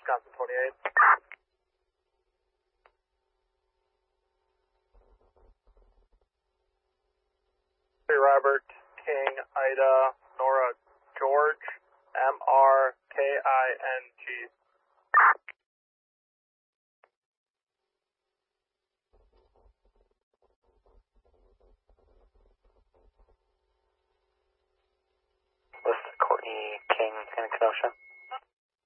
Wisconsin 28. Robert, King, Ida, Nora, George, MRKING. With Courtney, King, and Kenosha.